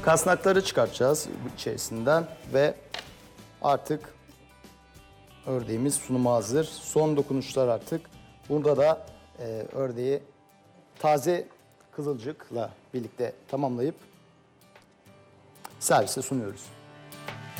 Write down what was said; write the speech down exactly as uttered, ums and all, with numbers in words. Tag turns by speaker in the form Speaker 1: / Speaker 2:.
Speaker 1: Kasnakları çıkartacağız bu içerisinden ve artık ördeğimiz sunuma hazır. Son dokunuşlar artık. Burada da e, ördeği taze kızılcıkla birlikte tamamlayıp servise sunuyoruz.